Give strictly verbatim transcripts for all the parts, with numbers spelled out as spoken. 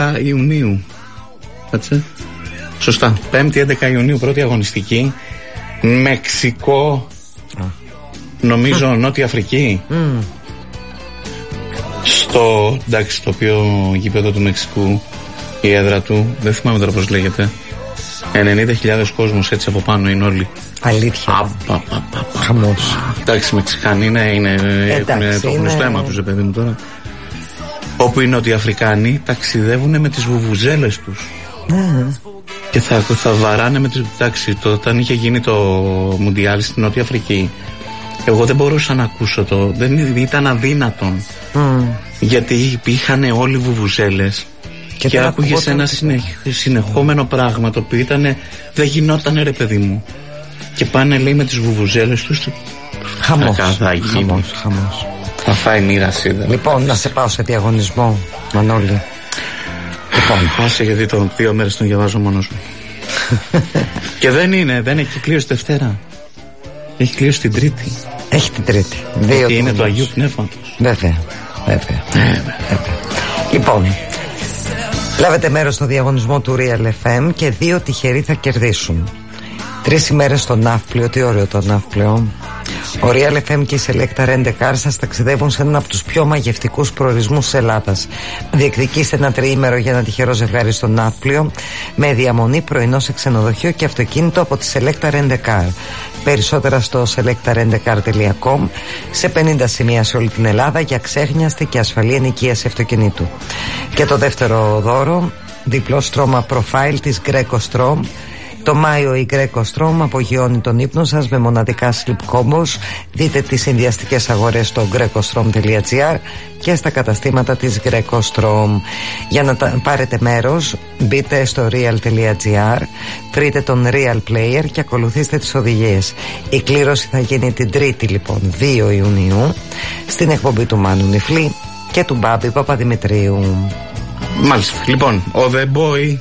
Ιουνίου. Έτσι. Σωστά. πέμπτη έντεκα Ιουνίου, πρώτη αγωνιστική. Μεξικό. Mm. Νομίζω mm. Νότια Αφρική. Mm. Στο, εντάξει, το οποίο γήπεδο του Μεξικού, η έδρα του, δεν θυμάμαι τώρα πώς λέγεται. ενενήντα χιλιάδες κόσμος έτσι από πάνω είναι όλοι. Αλήθεια. Χαμός. Εντάξει, οι Μεξικάνοι είναι, είναι, έχουν το γνωστό αίμα τους, παιδί μου τώρα. Όπου οι Νότιοι Αφρικάνοι ταξιδεύουν με τις βουβουζέλες τους. Mm. Και θα, θα βαράνε με τις. Εντάξει, το, όταν είχε γίνει το Μουντιάλ στην Νότια Αφρική, εγώ δεν μπορούσα να ακούσω το. Δεν ήταν αδύνατον. Mm. Γιατί είχαν όλοι βουβουζέλες. Και, και άκουγες ένα συνεχ, συνεχόμενο πράγμα το οποίο ήταν. Δεν γινόταν, ρε παιδί μου. Και πάνε, λέει, με τις βουβουζέλες τους. Χαμός. Χαμός, χαμός. Θα φάει μοίρα σίδερα. Λοιπόν, να σε πάω σε διαγωνισμό, Μανώλη. Λοιπόν, άσε, γιατί το δύο μέρες τον διαβάζω μόνος μου. Και δεν είναι, δεν έχει κλείωσει Δευτέρα. Έχει κλείωσει την Τρίτη. Έχει την Τρίτη. Γιατί είναι το Αγίου Πνεύματος. Βέβαια, βέβαια. βέβαια. Λοιπόν, λάβετε μέρος στο διαγωνισμό του Real εφ εμ και δύο τυχεροί θα κερδίσουν. Τρεις ημέρες στο Ναύπλιο, τι ωραίο το Ναύπλιο. Ο Real εφ εμ και η Selecta Rent a Car σας ταξιδεύουν σε έναν από τους πιο μαγευτικούς προορισμούς της Ελλάδας. Διεκδικήστε ένα τριήμερο για ένα τυχερό ζευγάρι στο Ναύπλιο με διαμονή, πρωινό σε ξενοδοχείο και αυτοκίνητο από τη Selecta Rent a Car. Περισσότερα στο selecta rent a car τελεία com, σε πενήντα σημεία σε όλη την Ελλάδα για ξέχνιαστη και ασφαλή ενοικίαση αυτοκινήτου. Και το δεύτερο δώρο, διπλό στρώμα Profile της Greco Strom. Το Μάιο η Greco Strom απογειώνει τον ύπνο σας με μοναδικά sleep combos. Δείτε τις συνδυαστικές αγορές στο greco strom τελεία gr και στα καταστήματα της Greco Strom. Για να τα πάρετε μέρος, μπείτε στο real τελεία gr, βρείτε τον Real Player και ακολουθήστε τις οδηγίες. Η κλήρωση θα γίνει την Τρίτη, λοιπόν, δύο Ιουνίου, στην εκπομπή του Μάνου Νιφλή και του Μπάμπη Παπαδημητρίου. Μάλιστα. Λοιπόν, ο The Boy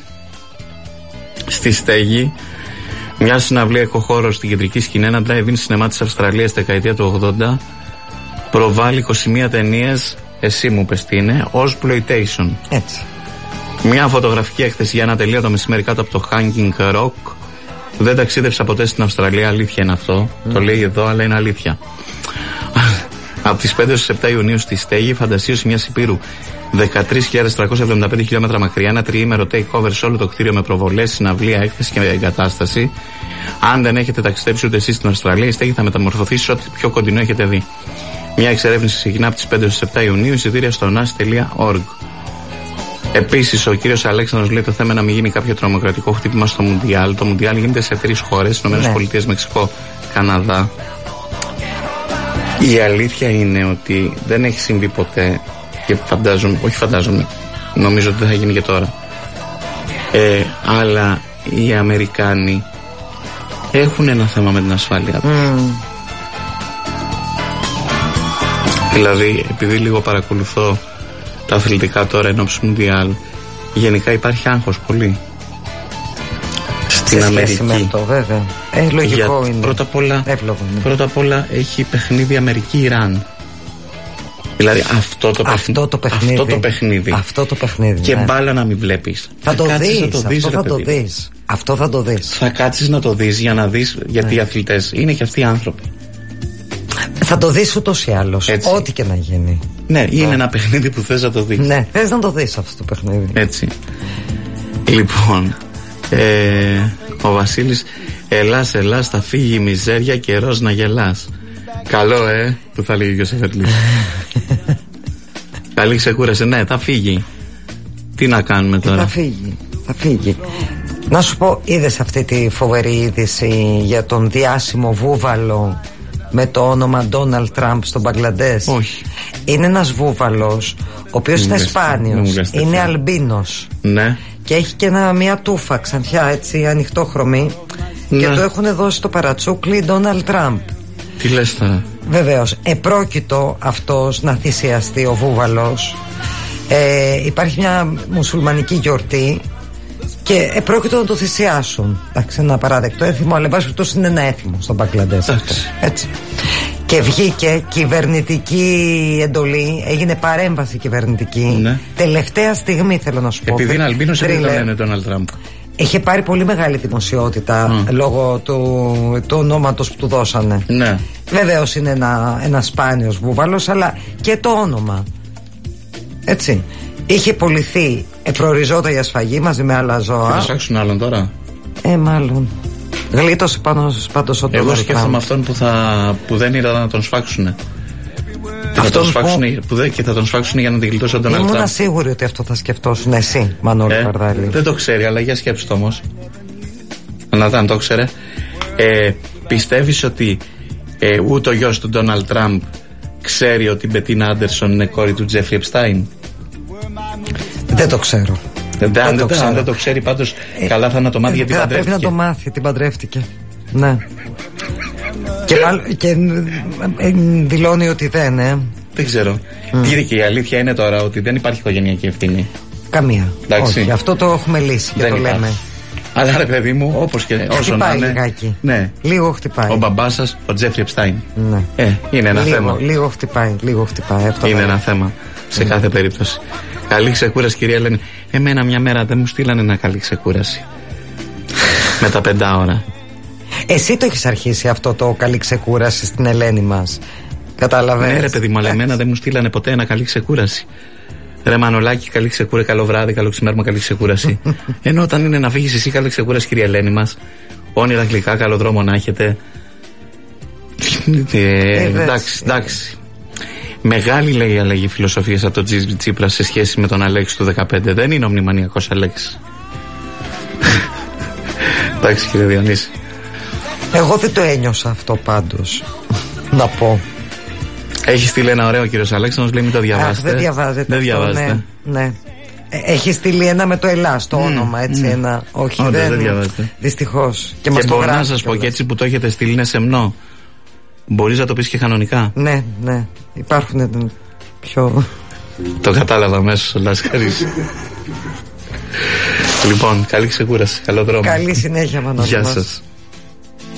στη Στέγη, μια συναυλία οικοχώρο στην κεντρική σκηνή, ένα drive-in σινεμά της Αυστραλίας στη δεκαετία του ογδόντα, προβάλλει είκοσι μία ταινίες, εσύ μου πες τι είναι, ως exploitation. Έτσι. Μια φωτογραφική έκθεση για ένα τελείωτο μεσημέρι κάτω από το Hanging Rock. Δεν ταξίδευσα ποτέ στην Αυστραλία, αλήθεια είναι αυτό. Mm. Το λέει εδώ, αλλά είναι αλήθεια. Από τις πέντε έως επτά Ιουνίου στη Στέγη, φαντασίωση μιας υπήρου δεκατρείς χιλιάδες τριακόσια εβδομήντα πέντε χιλιόμετρα μακριά, ένα τριήμερο take-over σε όλο το κτίριο με προβολές, συναυλία, έκθεση και εγκατάσταση. Αν δεν έχετε ταξιδέψει ούτε εσείς στην Αυστραλία, η Στέγη θα μεταμορφωθεί σε ό,τι πιο κοντινό έχετε δει. Μια εξερεύνηση ξεκινά από τις πέντε έως επτά Ιουνίου, εισιτήρια στο nas τελεία org. Επίσης, ο κύριος Αλέξανδρος λέει το θέμα να μην γίνει κάποιο τρομοκρατικό χτύπημα στο Μουντιάλ. Το Μουντιάλ γίνεται σε τρεις χώρες, ΗΠΑ, ναι. Μεξικό, Καναδά. Η αλήθεια είναι ότι δεν έχει συμβεί ποτέ και φαντάζομαι, όχι φαντάζομαι, νομίζω ότι δεν θα γίνει και τώρα. Ε, αλλά οι Αμερικάνοι έχουν ένα θέμα με την ασφάλεια τους. Mm. Δηλαδή, επειδή λίγο παρακολουθώ τα αθλητικά τώρα ενώπιση Μουντιάλ, γενικά υπάρχει άγχος πολύ στην Αμερική. Με αυτό, βέβαια. Ε, λογικό Για, είναι. Πρώτα απ' όλα, είναι. πρώτα απ' όλα έχει παιχνίδι Αμερική-Ιράν. Δηλαδή αυτό το, αυτό, το παιχνίδι, αυτό το παιχνίδι. Αυτό το παιχνίδι. Και ναι. μπάλα να μην βλέπεις. Θα, θα το δεις. Το δεις αυτό, θα το δεις. αυτό θα το δεις. Θα κάτσεις να το δεις για να δεις, γιατί ναι. οι αθλητές είναι και αυτοί οι άνθρωποι. Θα το δεις ούτως ή άλλως. Έτσι. Ό,τι και να γίνει. Ναι, είναι ναι. ένα παιχνίδι που θες να το δεις. Ναι, θες να το δεις αυτό το παιχνίδι. Έτσι. Λοιπόν, ε, ο Βασίλης, Ελλάς, Ελλάς, θα φύγει η μιζέρια, καιρός να γελάς. Καλό, ε, που θα λέγει και ο Σεφερλής. Καλή ξεκούραση, ναι, θα φύγει. Τι να κάνουμε τώρα. Θα φύγει, θα φύγει. Να σου πω, είδες αυτή τη φοβερή είδηση για τον διάσημο βούβαλο με το όνομα Donald Trump στο Μπαγκλαντές? Όχι. Είναι ένας βούβαλος, ο οποίος είναι σπάνιος, είναι αλμπίνος. Ναι. Και έχει και ένα, μια τούφα ξανθιά, έτσι, ανοιχτόχρωμη. Ναι. Και του έχουν δώσει το παρατσούκλι Donald Trump. Τι λες τώρα. Βεβαίως, επρόκειτο αυτός να θυσιαστεί ο βούβαλος. ε, Υπάρχει μια μουσουλμανική γιορτή και επρόκειτο να το θυσιάσουν. Εντάξει, ένα παράδεκτο έθιμο, αλλά εν πάση περιπτώσει είναι ένα έθιμο στον Μπαγκλαντές. Έτσι. Και βγήκε κυβερνητική εντολή, έγινε παρέμβαση κυβερνητική. Ναι. Τελευταία στιγμή θέλω να σου πω. Επειδή είναι Αλμπίνος, επειδή τον λένε Ντόναλντ Τραμπ. Είχε πάρει πολύ μεγάλη δημοσιότητα mm. λόγω του, του ονόματος που του δώσανε. Ναι. Βεβαίως είναι ένα, ένα σπάνιος βούβαλος, αλλά και το όνομα. Έτσι. Είχε πουληθεί, προοριζόταν για σφαγή μαζί με άλλα ζώα. Θα ψάξουν άλλον τώρα. Ε, μάλλον. Γλίτωσε πάνω πάντως ο Ντόναλντ. Εγώ σκέφτομαι αυτόν που, θα, που δεν είδα να τον σφάξουνε. Θα τον σφάξουν, που... που δεν, και θα τον σφάξουν για να την γλιτώσει ο Ντόναλντ Τραμπ. Ήμουν σίγουρη ότι αυτό θα σκεφτόσουν εσύ, Μανώλη ε, Καρδάλη. Δεν το ξέρει, αλλά για σκέψου το όμως. Να αν το ξέρε. Ε, Πιστεύεις ότι ε, ούτε ο γιος του Ντόναλντ Τραμπ ξέρει ότι η Μπετίνα Άντερσον είναι κόρη του Τζέφρι Επστάιν? Δεν το ξέρω. Δεν, δεν, το, ξέρω. δεν το ξέρει, πάντως ε, καλά θα να το μάθει, γιατί θα παντρεύτηκε. Πρέπει να το μάθει, την παντρεύτηκε. Ναι. Και, μάλλον, και ε, δηλώνει ότι δεν, ε. Δεν ξέρω. Mm. Τι και η αλήθεια είναι τώρα ότι δεν υπάρχει οικογενειακή ευθύνη. Καμία. Εντάξει. Όχι, αυτό το έχουμε λύσει και δεν το υπάρχει. Λέμε. Αλλά ρε παιδί μου, όπως και όσο να είναι. Λιγάκι. Ναι. Λίγο χτυπάει. Ο μπαμπάς σας, ο Τζέφρι Επστάιν. Ναι. Ε, είναι ένα λίγο, θέμα. Λίγο χτυπάει, λίγο χτυπάει. Αυτό είναι είναι ένα θέμα σε mm. κάθε περίπτωση. Καλή ξεκούραση, κυρία Ελένη. Εμένα μια μέρα δεν μου στείλανε ένα καλή ξεκούραση. Με τα πεντάωρα. Εσύ το έχεις αρχίσει αυτό το καλή ξεκούραση στην Ελένη μας. Καταλαβαίνεις. Ναι, ρε παιδί μου, αλλά εμένα δεν μου στείλανε ποτέ ένα καλή ξεκούραση. Ρε Μανολάκη, καλή ξεκούραση, καλό βράδυ, καλό ξημέρωμα, καλή ξεκούραση. Ενώ όταν είναι να φύγεις εσύ, καλή ξεκούραση, κυρία Ελένη μας. Όνειρα γλυκά, καλό δρόμο να έχετε. ε, εντάξει, εντάξει. Μεγάλη, λέει, η αλλαγή φιλοσοφίας από τον Τζι Τσίπρα σε σχέση με τον Αλέξη του δεκαπέντε. Δεν είναι ο μνημονιακός Αλέξη. Εντάξει, κύριε Διονύση. Εγώ δεν το ένιωσα αυτό πάντως. Να πω. Έχει στείλει ένα ωραίο κύριος Αλέξανδρος, λέει μην το διαβάσετε. Αχ, δεν διαβάζετε. Δεν διαβάζετε. Ναι, ναι. Έχει στείλει ένα με το Ελλάς, το mm, όνομα, έτσι. Mm. Ένα. Όχι, Όντως, δεν, δεν διαβάζετε. Δυστυχώς. Και, και μπορώ να σας πω και έτσι που το έχετε στείλει είναι σεμνό. Μπορείς να το πεις και κανονικά. Ναι, ναι. Υπάρχουν πιο. Το κατάλαβα αμέσως ο Λάσκαρης. Λοιπόν, καλή ξεκούραση. Καλό δρόμο. Καλή συνέχεια, Μανώλη. Γεια σας.